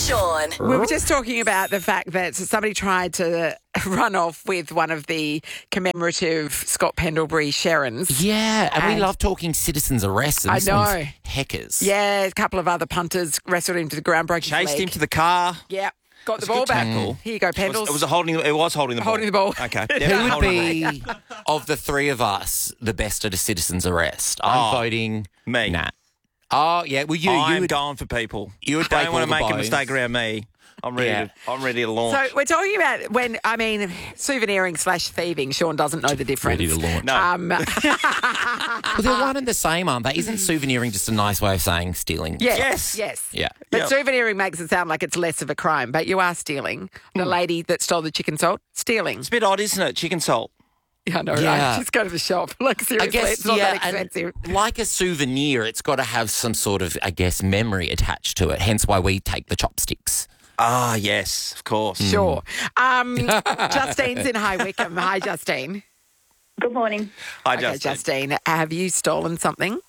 Sean. We were just talking about the fact that somebody tried to run off with one of the commemorative Scott Pendlebury Sharons. Yeah, and we love talking citizens' arrests. And I this know. one's heckers. Yeah, a couple of other punters wrestled him to the ground, broke his Chased leg. him to the car. Yeah, got the That's a ball good back. tackle. Here you go, Pendles. It was holding the ball. Holding the ball. Okay. Who Yeah, would holding the be, of the three of us, the best at a citizen's arrest? I'm voting me. Nat. Oh, yeah. Well, I'm would going for people. you would Don't break want to all the make a bones. mistake around me. I'm ready. Yeah. I'm ready to launch. So we're talking about souveniring / thieving. Sean doesn't know the difference. Ready to launch. No. Well, they're one and the same, aren't they? Isn't souveniring just a nice way of saying stealing? Yes. Yeah. But Yep. souveniring makes it sound like it's less of a crime, but you are stealing. The lady that stole the chicken salt, stealing. It's a bit odd, isn't it? Chicken salt. Yeah, I know, Yeah. right? Just go to the shop. Like, seriously, I guess, it's not yeah, that expensive. and like a souvenir, it's got to have some sort of, I guess, memory attached to it. Hence why we take the chopsticks. Ah, yes, of course. Sure. Justine's in High Wycombe. Hi, Justine. Good morning. Hi, Okay, Justin. Justine, have you stolen something?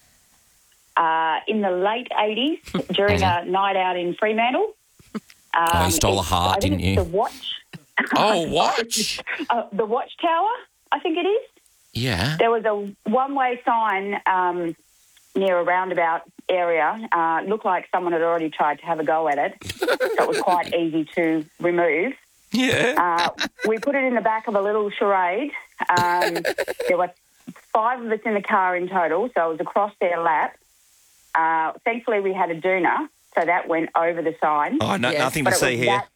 In the late 80s, during a night out in Fremantle. You stole a heart, I think didn't it's you? The watch. Oh, watch? The watchtower, I think it is. Yeah. There was a one-way sign near a roundabout area. Looked like someone had already tried to have a go at it, so it was quite easy to remove. Yeah. We put it in the back of a little charade. There were 5 of us in the car in total, so it was across their lap. Thankfully, we had a doona, so that went over the sign. Oh, no, Yes, nothing But to it see was here.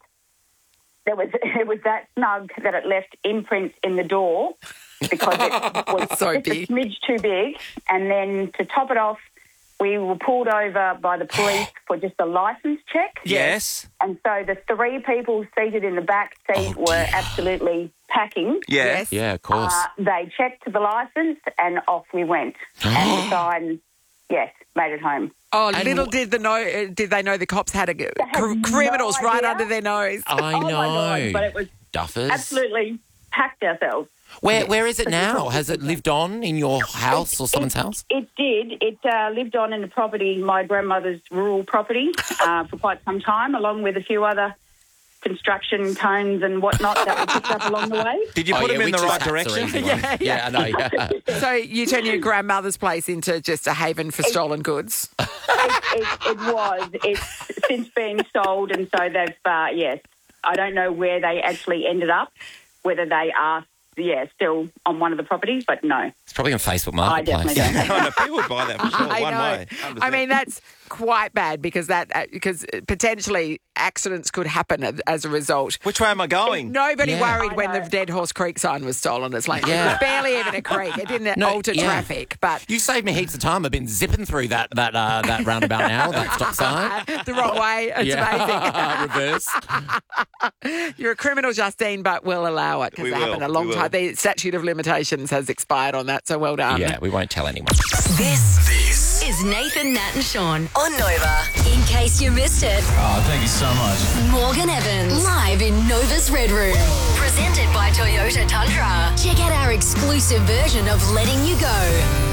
it was that snug that it left imprints in the door because it was So just big. a smidge too big. And then to top it off, we were pulled over by the police for just a licence check. Yes. And so the 3 people seated in the back seat were absolutely packing. Yeah. Yes. Yeah, of course. They checked the licence and off we went. And the sign, yes, made it home. Oh, And little did they know the cops had had criminals no right idea. under their nose. I Oh, know. my God, but it was Duffers. absolutely packed ourselves. Where is it now? Has it lived on in your house or someone's house? It did. It lived on in the property, my grandmother's rural property, for quite some time, along with a few other construction cones and whatnot that were picked up along the way. Did you put him in the witches' right hats are direction? easy ones. Yeah, I know. Yeah. So you turn your grandmother's place into just a haven for stolen goods. It was. It's since been sold, and so they've, yes. I don't know where they actually ended up, whether they are, still on one of the properties, but no. It's probably on Facebook I Marketplace. definitely don't. Oh, no, people would buy that for sure. I One know. way. I mean, that's quite bad because potentially accidents could happen as a result. Which way am I going? Nobody Yeah. worried I when the know. Dead Horse Creek sign was stolen. It's like Yeah. it was barely even a creek. It didn't No, alter yeah. traffic, but You saved me heaps of time. I've been zipping through that roundabout now, that stop sign. the wrong way. It's Reverse. amazing. You're a criminal, Justine, but we'll allow it because We it happened a will, long we time. will. The statute of limitations has expired on that, so well done. Yeah, we won't tell anyone. This is Nathan, Nat and Sean on Nova. In case you missed it, Oh, thank you so much. Morgan Evans live in Nova's Red Room. Presented by Toyota Tundra. Check out our exclusive version of Letting You Go.